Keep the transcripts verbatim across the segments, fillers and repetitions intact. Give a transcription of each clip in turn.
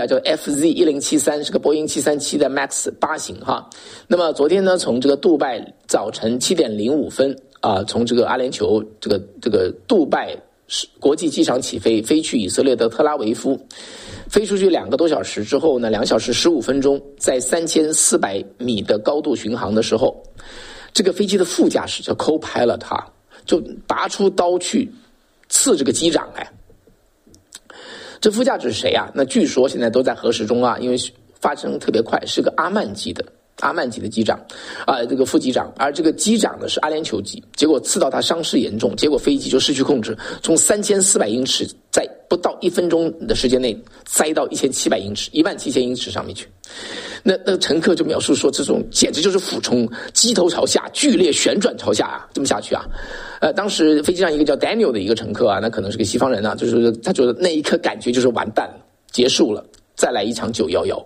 架叫 F Z 一零七三，是个波音七三七的 Max 八型哈。那么昨天呢，从这个杜拜早晨七点零五分啊、呃，从这个阿联酋这个这个杜拜国际机场起飞，飞去以色列的特拉维夫。飞出去两个多小时之后呢，两小时十五分钟，在三千四百米的高度巡航的时候，这个飞机的副驾驶叫 co-pilot 哈，就拔出刀去刺这个机长哎。这副驾驶是谁啊？那据说现在都在核实中啊，因为发生特别快，是个阿曼级的阿曼级的机长啊、呃，这个副机长，而这个机长呢是阿联酋级，结果刺到他伤势严重，结果飞机就失去控制，从三千四百英尺在不到一分钟的时间内塞到一千七百英尺、一万七千英尺上面去。那那乘客就描述说，这种简直就是俯冲，机头朝下，剧烈旋转朝下啊，这么下去啊。呃，当时飞机上一个叫 Daniel 的一个乘客啊，那可能是个西方人啊，就是他觉得那一刻感觉就是完蛋了，结束了，再来一场九一一。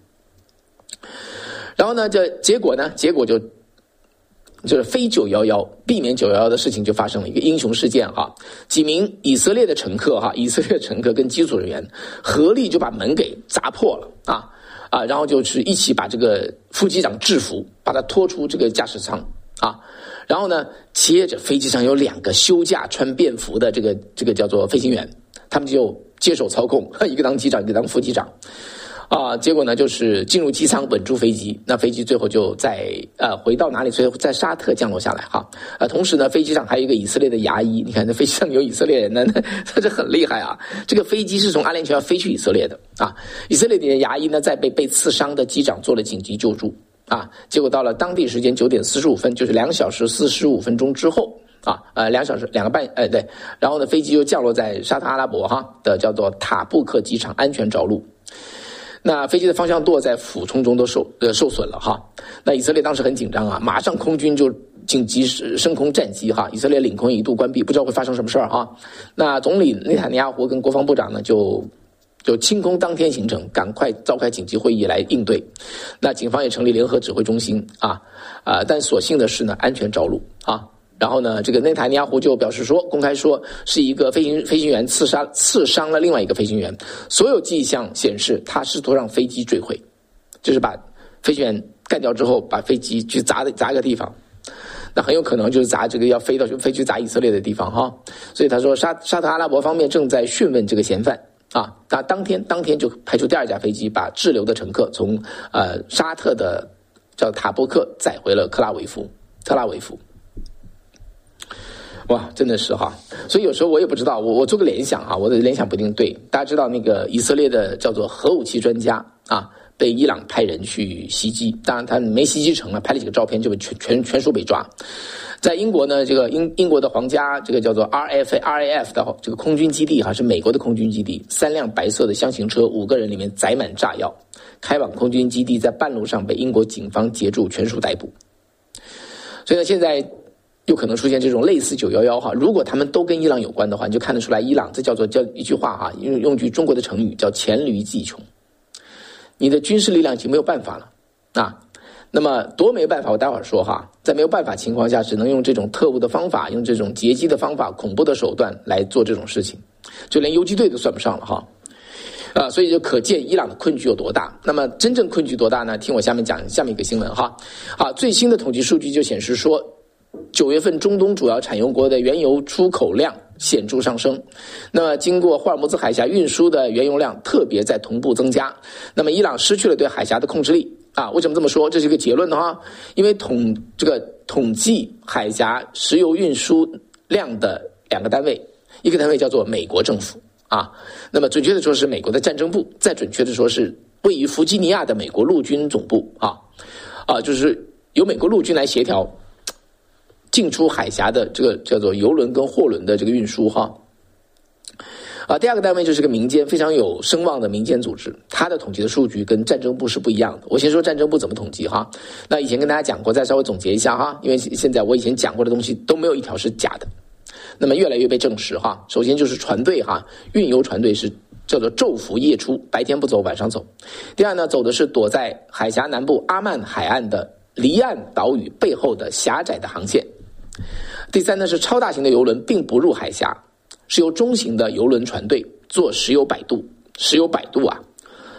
然后呢，这结果呢，结果就就是非九一一，避免九一一的事情就发生了一个英雄事件哈。几名以色列的乘客哈，以色列乘客跟机组人员合力就把门给砸破了啊啊，然后就是一起把这个副机长制服，把他拖出这个驾驶舱啊。然后呢，接着飞机上有两个休假穿便服的这个这个叫做飞行员，他们就接手操控，一个当机长，一个当副机长。啊，结果呢就是进入机舱稳住飞机，那飞机最后就在呃回到哪里？所以在沙特降落下来哈。呃，同时呢，飞机上还有一个以色列的牙医，你看这飞机上有以色列人呢，他这很厉害啊。这个飞机是从阿联酋要飞去以色列的啊，以色列的牙医呢在被被刺伤的机长做了紧急救助啊，结果到了当地时间九点四十五分，就是两小时四十五分钟之后。啊，呃，两小时两个半，呃，对，然后呢，飞机又降落在沙特阿拉伯哈的叫做塔布克机场，安全着陆。那飞机的方向舵在俯冲中都受呃受损了哈。那以色列当时很紧张啊，马上空军就紧急升空战机哈，以色列领空一度关闭，不知道会发生什么事儿哈。那总理内塔尼亚胡跟国防部长呢就就清空当天行程，赶快召开紧急会议来应对。那警方也成立联合指挥中心啊啊，但所幸的是呢，安全着陆啊。然后呢，这个内塔尼亚胡就表示说，公开说是一个飞行飞行员刺杀刺伤了另外一个飞行员，所有迹象显示他试图让飞机坠毁，就是把飞行员干掉之后，把飞机去砸的砸一个地方，那很有可能就是砸这个要飞到飞去砸以色列的地方哈。所以他说沙沙特阿拉伯方面正在讯问这个嫌犯啊，那当天当天就派出第二架飞机把滞留的乘客从呃沙特的叫塔布克载回了克拉维夫特拉维夫。哇，真的是哈，所以有时候我也不知道，我我做个联想哈，我的联想不一定对。大家知道那个以色列的叫做核武器专家啊，被伊朗派人去袭击，当然他没袭击成了，拍了几个照片就被全全全数被抓。在英国呢，这个英英国的皇家这个叫做 R F R A F 的这个空军基地哈，是美国的空军基地，三辆白色的箱型车，五个人里面载满炸药，开往空军基地，在半路上被英国警方截住，全数逮捕。所以呢，现在有可能出现这种类似九一一哈，如果他们都跟伊朗有关的话，你就看得出来，伊朗这叫做叫一句话哈，用用句中国的成语叫黔驴技穷，你的军事力量已经没有办法了啊。那么多没有办法，我待会儿说哈，在没有办法情况下，只能用这种特务的方法，用这种劫机的方法、恐怖的手段来做这种事情，就连游击队都算不上了哈。啊，所以就可见伊朗的困局有多大。那么真正困局多大呢？听我下面讲下面一个新闻哈。好，最新的统计数据就显示说，九月份中东主要产油国的原油出口量显著上升，那么经过霍尔木兹海峡运输的原油量特别在同步增加。那么伊朗失去了对海峡的控制力啊，为什么这么说？这是一个结论哈，因为统这个统计海峡石油运输量的两个单位，一个单位叫做美国政府啊，那么准确的说是美国的战争部，再准确的说是位于弗吉尼亚的美国陆军总部啊啊，就是由美国陆军来协调进出海峡的这个叫做油轮跟货轮的这个运输哈。啊，第二个单位就是个民间非常有声望的民间组织，它的统计的数据跟战争部是不一样的。我先说战争部怎么统计哈。那以前跟大家讲过，再稍微总结一下哈，因为现在我以前讲过的东西都没有一条是假的。那么越来越被证实哈。首先就是船队哈，运油船队是叫做昼伏夜出，白天不走，晚上走。第二呢，走的是躲在海峡南部阿曼海岸的离岸岛屿背后的狭窄的航线。第三呢，是超大型的油轮并不入海峡，是由中型的油轮船队做石油摆渡，石油摆渡啊，